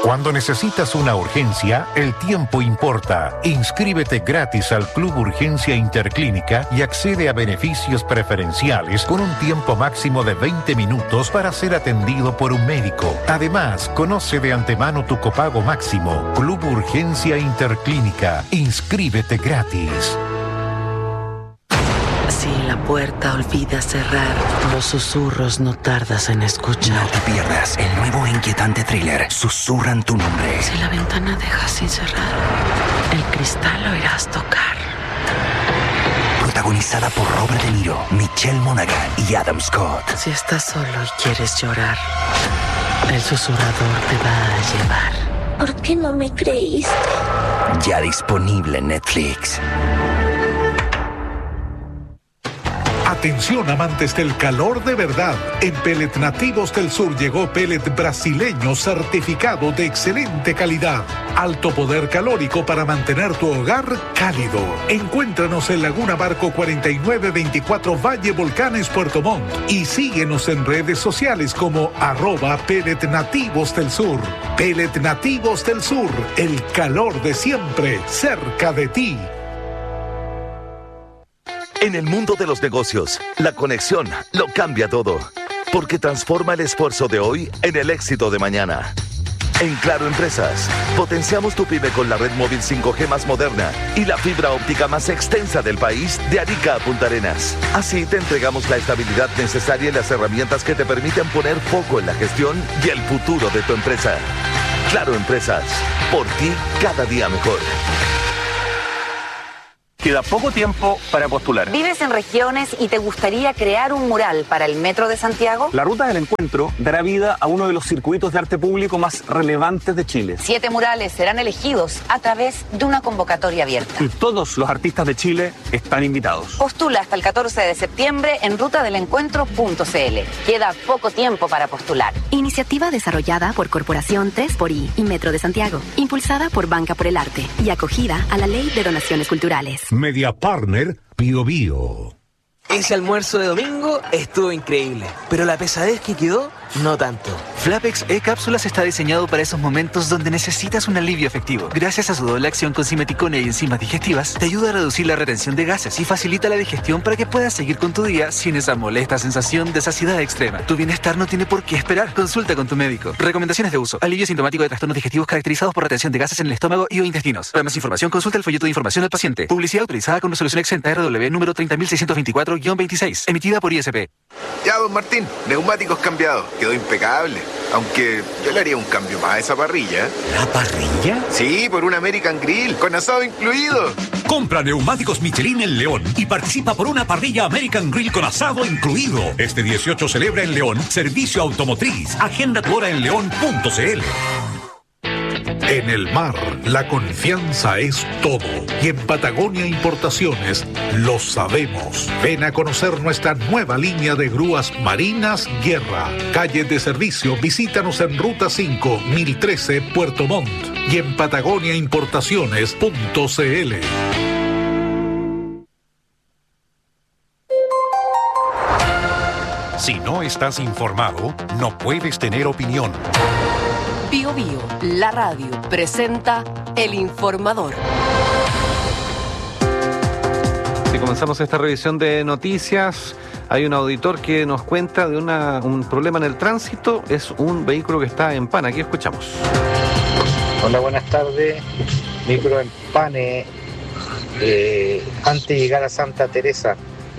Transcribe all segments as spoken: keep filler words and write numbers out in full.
Cuando necesitas una urgencia, el tiempo importa. Inscríbete gratis al Club Urgencia Interclínica y accede a beneficios preferenciales con un tiempo máximo de veinte minutos para ser atendido por un médico. Además, conoce de antemano tu copago máximo. Club Urgencia Interclínica. Inscríbete gratis. Si la puerta olvida cerrar, los susurros no tardas en escuchar. No te pierdas el nuevo e inquietante thriller Susurran tu nombre. Si la ventana deja sin cerrar, el cristal oirás tocar. Protagonizada por Robert De Niro, Michelle Monaghan y Adam Scott. Si estás solo y quieres llorar, el susurrador te va a llevar. ¿Por qué no me creíste? Ya disponible en Netflix. Atención, amantes del calor de verdad. En Pellet Nativos del Sur llegó pellet brasileño certificado de excelente calidad. Alto poder calórico para mantener tu hogar cálido. Encuéntranos en Laguna Barco cuarenta y nueve veinticuatro Valle Volcanes, Puerto Montt. Y síguenos en redes sociales como arroba Pellet Nativos del Sur. Pellet Nativos del Sur, el calor de siempre, cerca de ti. En el mundo de los negocios, la conexión lo cambia todo, porque transforma el esfuerzo de hoy en el éxito de mañana. En Claro Empresas, potenciamos tu pyme con la red móvil cinco G más moderna y la fibra óptica más extensa del país, de Arica a Punta Arenas. Así te entregamos la estabilidad necesaria y las herramientas que te permiten poner foco en la gestión y el futuro de tu empresa. Claro Empresas, por ti cada día mejor. Queda poco tiempo para postular. ¿Vives en regiones y te gustaría crear un mural para el Metro de Santiago? La Ruta del Encuentro dará vida a uno de los circuitos de arte público más relevantes de Chile. Siete murales serán elegidos a través de una convocatoria abierta. Y todos los artistas de Chile están invitados. Postula hasta el catorce de septiembre en ruta del encuentro punto c l. Queda poco tiempo para postular. Iniciativa desarrollada por Corporación tres por I y Metro de Santiago. Impulsada por Banca por el Arte y acogida a la Ley de Donaciones Culturales. Media Partner Bio Bio. Ese almuerzo de domingo estuvo increíble, pero la pesadez que quedó, no tanto. Flapex E-Cápsulas está diseñado para esos momentos donde necesitas un alivio efectivo. Gracias a su doble acción con simeticona y enzimas digestivas, te ayuda a reducir la retención de gases y facilita la digestión para que puedas seguir con tu día sin esa molesta sensación de saciedad extrema. Tu bienestar no tiene por qué esperar. Consulta con tu médico. Recomendaciones de uso. Alivio sintomático de trastornos digestivos caracterizados por retención de gases en el estómago y o intestinos. Para más información, consulta el folleto de información del paciente. Publicidad autorizada con resolución exenta R W número treinta mil seiscientos veinticuatro guión veintiséis, emitida por I S P. Ya, don Martín, neumáticos cambiados. Quedó impecable. Aunque yo le haría un cambio más a esa parrilla. ¿La parrilla? Sí, por un American Grill, con asado incluido. Compra neumáticos Michelin en León y participa por una parrilla American Grill con asado incluido. Este dieciocho celebra en León Servicio Automotriz. Agenda tu hora en león punto c l. En el mar, la confianza es todo. Y en Patagonia Importaciones lo sabemos. Ven a conocer nuestra nueva línea de grúas marinas Guerra. Calle de servicio, visítanos en Ruta cinco, mil trece, Puerto Montt. Y en patagonia importaciones punto c l. Si no estás informado, no puedes tener opinión. Bio Bio, la radio, presenta El Informador. Si comenzamos esta revisión de noticias, hay un auditor que nos cuenta de una, un problema en el tránsito. Es un vehículo que está en pana. Aquí escuchamos. Hola, buenas tardes. Micro en pane. Eh, antes de llegar a Santa Teresa,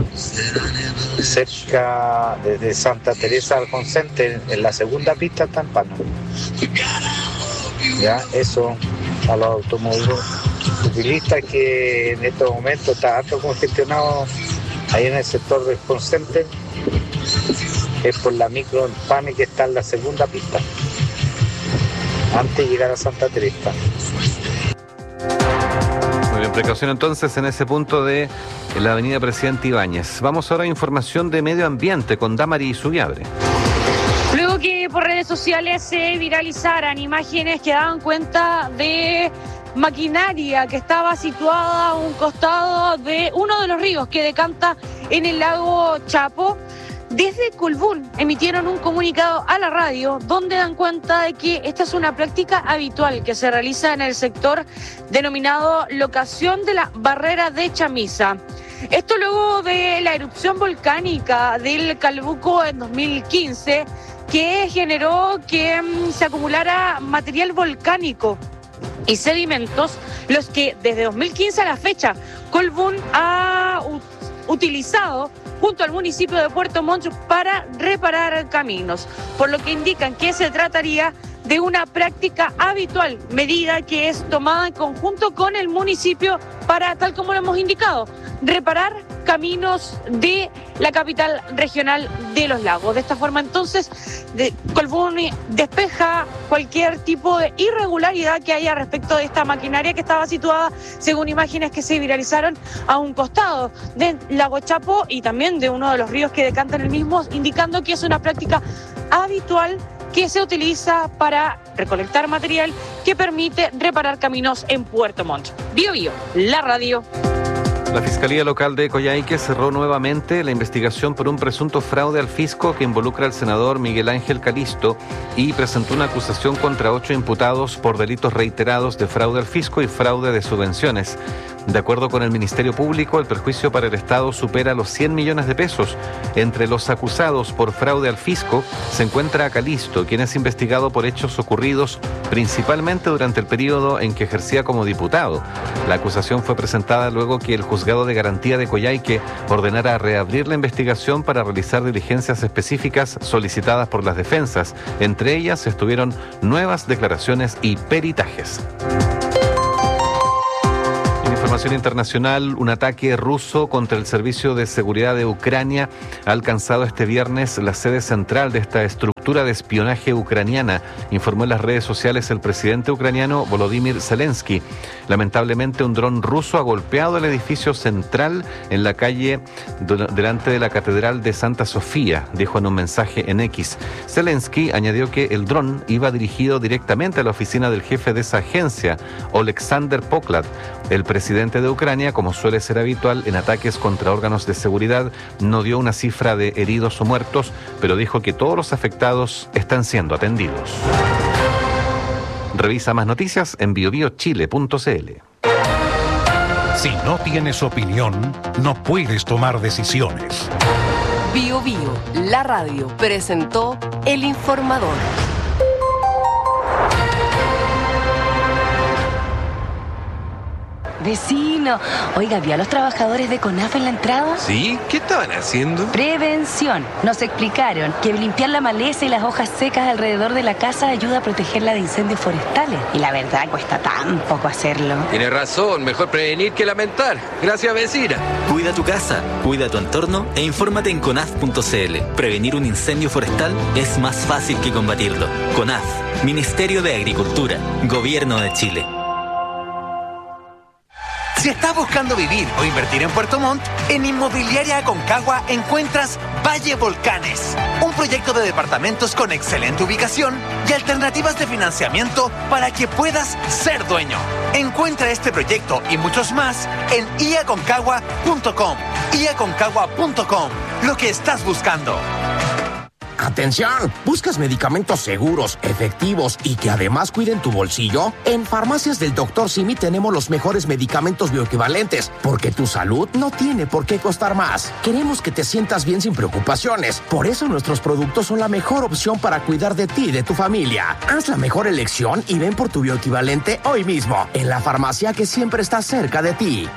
cerca desde Santa Teresa al Home Center, en la segunda pista está en pana. Ya, eso a los automovilistas que en estos momentos está harto congestionado ahí en el sector del Home Center, es por la micro en pane que está en la segunda pista antes de llegar a Santa Teresa. Muy bien, precaución entonces en ese punto de la avenida Presidente Ibáñez. Vamos ahora a información de medio ambiente con Damari Subiabre. Luego que por redes sociales se viralizaran imágenes que daban cuenta de maquinaria que estaba situada a un costado de uno de los ríos que decanta en el lago Chapo, Desde Colbún emitieron un comunicado a la radio donde dan cuenta de que esta es una práctica habitual que se realiza en el sector denominado locación de la barrera de Chamisa. Esto luego de la erupción volcánica del Calbuco en dos mil quince, que generó que um, se acumulara material volcánico y sedimentos, los que desde dos mil quince a la fecha Colbún ha u- utilizado junto al municipio de Puerto Montt para reparar caminos, por lo que indican que se trataría de una práctica habitual, medida que es tomada en conjunto con el municipio para, tal como lo hemos indicado, reparar caminos de la capital regional de los lagos. De esta forma, entonces, de, Colbún despeja cualquier tipo de irregularidad que haya respecto de esta maquinaria que estaba situada, según imágenes que se viralizaron, a un costado del lago Chapo y también de uno de los ríos que decantan el mismo, indicando que es una práctica habitual que se utiliza para recolectar material que permite reparar caminos en Puerto Montt. Bio Bio, la radio. La Fiscalía Local de Coyhaique cerró nuevamente la investigación por un presunto fraude al fisco que involucra al senador Miguel Ángel Calisto y presentó una acusación contra ocho imputados por delitos reiterados de fraude al fisco y fraude de subvenciones. De acuerdo con el Ministerio Público, el perjuicio para el Estado supera los cien millones de pesos. Entre los acusados por fraude al fisco se encuentra a Calisto, quien es investigado por hechos ocurridos principalmente durante el periodo en que ejercía como diputado. La acusación fue presentada luego que el Juzgado de Garantía de Coyhaique ordenara reabrir la investigación para realizar diligencias específicas solicitadas por las defensas. Entre ellas estuvieron nuevas declaraciones y peritajes. Información internacional, un ataque ruso contra el Servicio de Seguridad de Ucrania ha alcanzado este viernes la sede central de esta estructura de espionaje ucraniana, informó en las redes sociales el presidente ucraniano Volodymyr Zelensky. Lamentablemente, un dron ruso ha golpeado el edificio central en la calle delante de la Catedral de Santa Sofía, dijo en un mensaje en X. Zelensky añadió que el dron iba dirigido directamente a la oficina del jefe de esa agencia, Oleksandr Poklad. El presidente de Ucrania, como suele ser habitual en ataques contra órganos de seguridad, no dio una cifra de heridos o muertos, pero dijo que todos los afectados están siendo atendidos. Revisa más noticias en bio bio chile punto c l. Si no tienes opinión, no puedes tomar decisiones. Bio Bio, la radio, presentó El Informador. Vecino, oiga, ¿vio a los trabajadores de CONAF en la entrada? Sí, ¿qué estaban haciendo? Prevención. Nos explicaron que limpiar la maleza y las hojas secas alrededor de la casa ayuda a protegerla de incendios forestales. Y la verdad, cuesta tan poco hacerlo. Tiene razón, mejor prevenir que lamentar. Gracias, vecina. Cuida tu casa, cuida tu entorno e infórmate en conaf punto c l. Prevenir un incendio forestal es más fácil que combatirlo. CONAF, Ministerio de Agricultura, Gobierno de Chile. Si estás buscando vivir o invertir en Puerto Montt, en Inmobiliaria Aconcagua encuentras Valle Volcanes, un proyecto de departamentos con excelente ubicación y alternativas de financiamiento para que puedas ser dueño. Encuentra este proyecto y muchos más en i aconcagua punto com. i aconcagua punto com, lo que estás buscando. ¡Atención! ¿Buscas medicamentos seguros, efectivos y que además cuiden tu bolsillo? En Farmacias del doctor Simi tenemos los mejores medicamentos bioequivalentes, porque tu salud no tiene por qué costar más. Queremos que te sientas bien sin preocupaciones. Por eso nuestros productos son la mejor opción para cuidar de ti y de tu familia. Haz la mejor elección y ven por tu bioequivalente hoy mismo, en la farmacia que siempre está cerca de ti.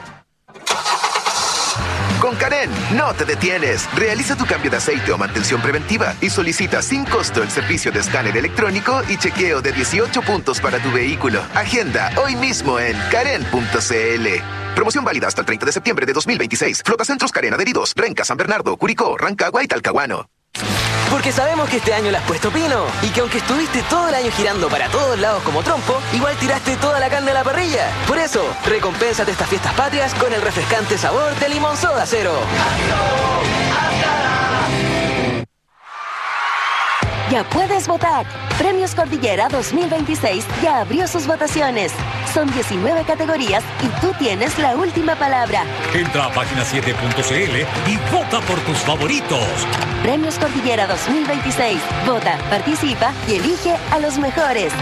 Con Karen, no te detienes. Realiza tu cambio de aceite o mantención preventiva y solicita sin costo el servicio de escáner electrónico y chequeo de dieciocho puntos para tu vehículo. Agenda hoy mismo en karen punto c l. Promoción válida hasta el treinta de septiembre de dos mil veintiséis. Flotacentros Karen adheridos. Renca, San Bernardo, Curicó, Rancagua y Talcahuano. Porque sabemos que este año le has puesto pino y que aunque estuviste todo el año girando para todos lados como trompo, igual tiraste toda la carne a la parrilla. Por eso, recompénsate estas fiestas patrias con el refrescante sabor de Limón Soda Cero. ya puedes votar. Premios Cordillera dos mil veintiséis ya abrió sus votaciones. Son diecinueve categorías y tú tienes la última palabra. Entra a página siete punto c l y vota por tus favoritos. Premios Cordillera dos mil veintiséis. Vota, participa y elige a los mejores.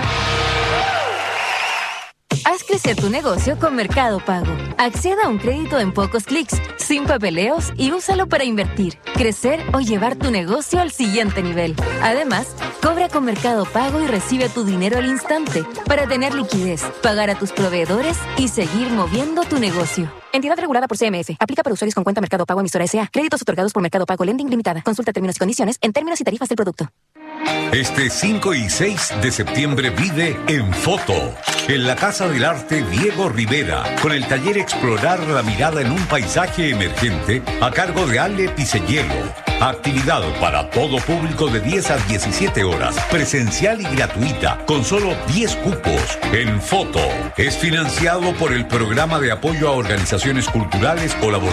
Haz crecer tu negocio con Mercado Pago. Acceda a un crédito en pocos clics, sin papeleos y úsalo para invertir, crecer o llevar tu negocio al siguiente nivel. Además, cobra con Mercado Pago y recibe tu dinero al instante para tener liquidez, pagar a tus proveedores y seguir moviendo tu negocio. Entidad regulada por C M F. Aplica para usuarios con cuenta Mercado Pago emisora S A. Créditos otorgados por Mercado Pago Lending Limitada. Consulta términos y condiciones en términos y tarifas del producto. Este cinco y seis de septiembre vive en Foto, en la Casa del Arte Diego Rivera, con el taller Explorar la mirada en un paisaje emergente a cargo de Ale Picellelo. Actividad para todo público de diez a diecisiete horas, presencial y gratuita, con solo diez cupos. En Foto es financiado por el Programa de Apoyo a Organizaciones Culturales Colaborativas